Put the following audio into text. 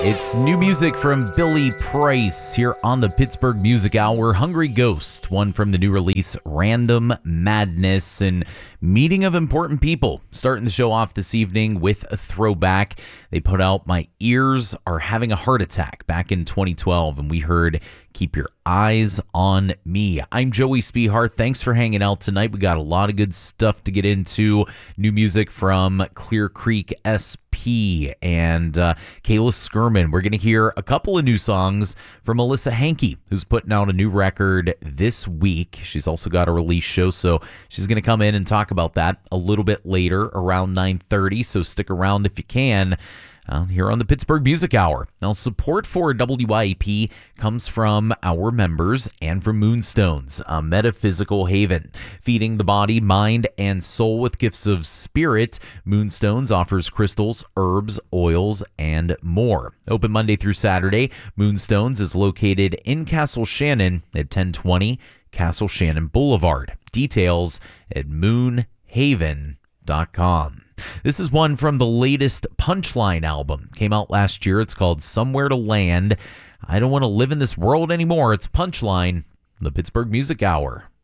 It's new music from Billy Price here on the Pittsburgh Music Hour. Hungry Ghost, one from the new release Random Madness, and Meeting of Important People. Starting the show off this evening with a throwback. They put out My Ears Are Having a Heart Attack back in 2012, and we heard Keep Your Eyes on Me. I'm Joey Spehar. Thanks for hanging out tonight. We got a lot of good stuff to get into. New music from Clear Creek SP and Kayla Skirman. We're going to hear a couple of new songs from Melissa Hankey, who's putting out a new record this week. She's also got a release show, so she's going to come in and talk about that a little bit later around 9:30, so stick around if you can. Here on the Pittsburgh Music Hour. Now, support for WIEP comes from our members and from Moonstones, a metaphysical haven. Feeding the body, mind, and soul with gifts of spirit, Moonstones offers crystals, herbs, oils, and more. Open Monday through Saturday, Moonstones is located in Castle Shannon at 1020 Castle Shannon Boulevard. Details at moonhaven.com. This is one from the latest Punchline album. Came out last year. It's called Somewhere to Land. I Don't Want to Live in This World Anymore. It's Punchline, the Pittsburgh Music Hour.